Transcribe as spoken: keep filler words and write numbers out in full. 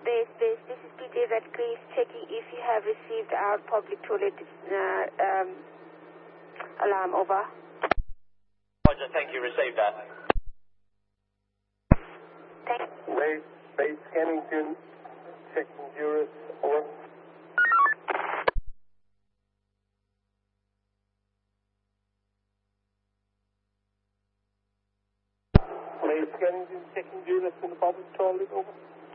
Base, base. This is P J Red Greece checking if you have received our public toilet uh, um, alarm. Over. Roger, thank you. Received that. Thank Base, base Scannington, checking Eurus. Over. Base Scannington, checking Eurus in the public toilet. Over.